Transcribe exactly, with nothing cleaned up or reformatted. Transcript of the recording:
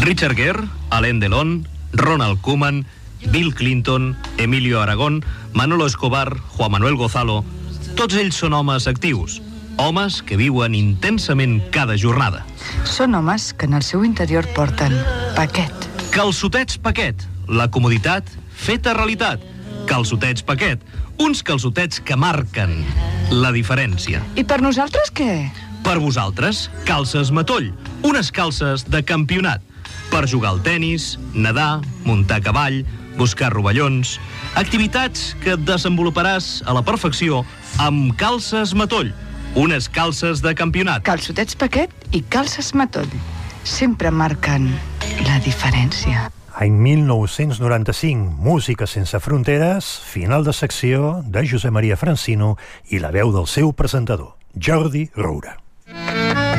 Richard Gere, Alain Delon, Ronald Koeman, Bill Clinton, Emilio Aragón, Manolo Escobar, Juan Manuel Gonzalo, tots ells són homes actius, homes que viuen intensament cada jornada. Són homes que en el seu interior porten paquet. Calçotets paquet, la comoditat feta realitat. Calçotets paquet, uns calçotets que marquen la diferència. I per nosaltres què? Per vosaltres, calces matoll, unes calces de campionat. Per jugar al tennis, nedar, muntar a cavall, buscar rovellons, activitats que desenvoluparàs a la perfecció amb calces matoll, unes calces de campionat. Calçotets paquet i calces matoll. Sempre marquen la diferència. Any mil nou-cents noranta-cinc, Música sense fronteres, final de secció de Josep Maria Francino i la veu del seu presentador, Jordi Roura.